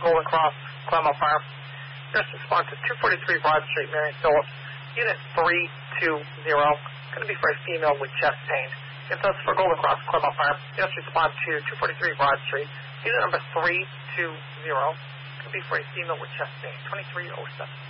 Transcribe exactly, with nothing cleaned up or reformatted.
Golden Cross, Claremont Farm. Nurse response is two forty-three Broad Street, Marion Phillips. Unit three two zero. Going to be for a female with chest pain. If that's for Golden Cross, Claremont Farm. Nurse response to two forty-three Broad Street. Unit number three two zero. Going to be for a female with chest pain. twenty-three oh seven.